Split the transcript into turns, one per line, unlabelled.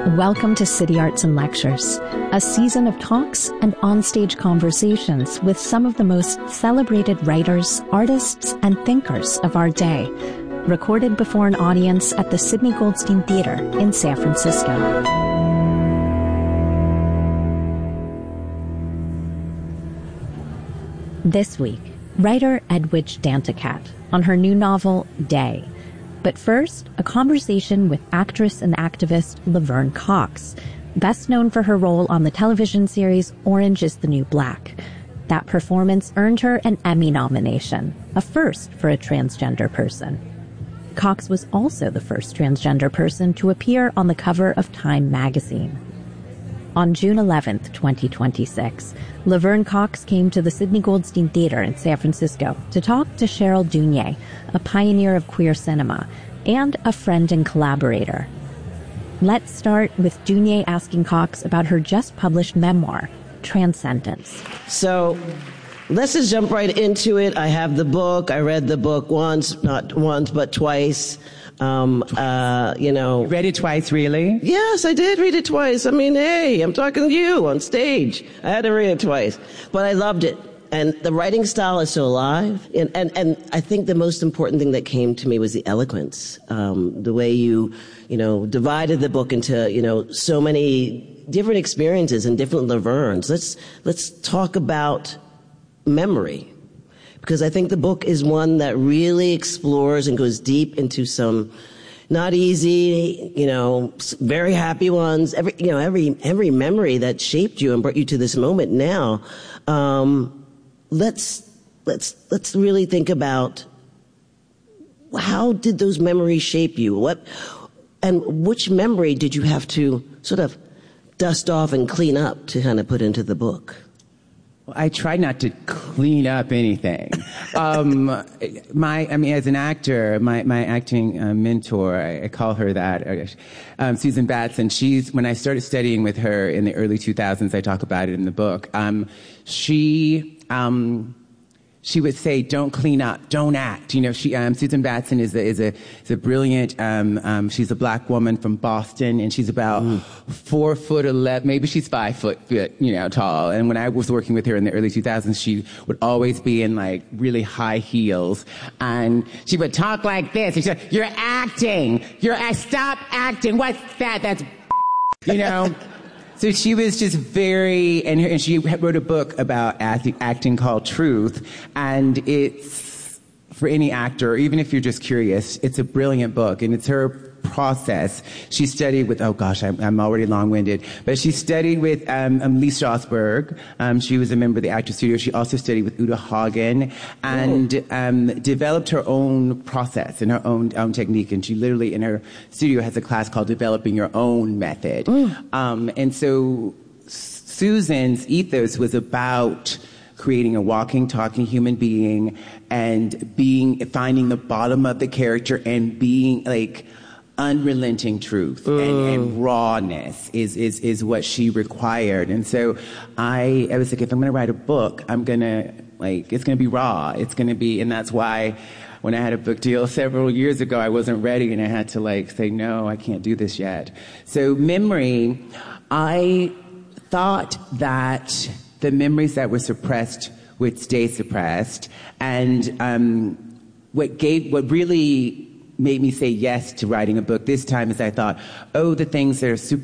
Welcome to City Arts and Lectures, a season of talks and onstage conversations with some of the most celebrated writers, artists, and thinkers of our day, recorded before an audience at the Sidney Goldstein Theater in San Francisco. This week, writer Edwidge Danticat on her new novel, Day. But first, a conversation with actress and activist Laverne Cox, best known for her role on the television series Orange is the New Black. That performance earned her an Emmy nomination, a first for a transgender person. Cox was also the first transgender person to appear on the cover of Time magazine. On June 11th, 2026, Laverne Cox came to the Sidney Goldstein Theater in San Francisco to talk to Cheryl Dunye, a pioneer of queer cinema, and a friend and collaborator. Let's start with Dunye asking Cox about her just-published memoir, Transcendence.
So let's just jump right into it. I have the book. I read the book once, not once, but twice.
You read it twice, really?
Yes, I did read it twice. I mean, hey, I'm talking to you on stage. I had to read it twice. But I loved it. And the writing style is so alive. And I think the most important thing that came to me was the eloquence. The way you divided the book into, so many different experiences and different Lavernes. Let's talk about memory. Because I think the book is one that really explores and goes deep into some not easy, very happy ones, every memory that shaped you and brought you to this moment now. Let's really think about how did those memories shape you? And which memory did you have to sort of dust off and clean up to kind of put into the book?
I try not to clean up anything. As an actor, my acting mentor, I call her that, Susan Batson. When I started studying with her in the early 2000s, I talk about it in the book. She would say, "Don't clean up, don't act." Susan Batson is a brilliant. She's a black woman from Boston, and she's about 4'11", maybe she's 5 foot, tall. And when I was working with her in the early 2000s, she would always be in like really high heels, and she would talk like this. She said, "You're acting. Stop acting. What's that? That's So she was just and she wrote a book about acting called Truth, and it's, for any actor, even if you're just curious, it's a brilliant book, and it's her process. She studied with, I'm already long-winded, but she studied with Lee Strasberg. She was a member of the Actors Studio. She also studied with Uta Hagen and developed her own process and her own technique. And she literally, in her studio, has a class called Developing Your Own Method. And so Susan's ethos was about creating a walking, talking human being and finding the bottom of the character and being like unrelenting truth and rawness is what she required. And so I was like, if I'm going to write a book, it's going to be raw. It's going to be, and that's why when I had a book deal several years ago, I wasn't ready and I had to say, no, I can't do this yet. So memory, I thought that the memories that were suppressed would stay suppressed. And what really made me say yes to writing a book this time is I thought, the things that are super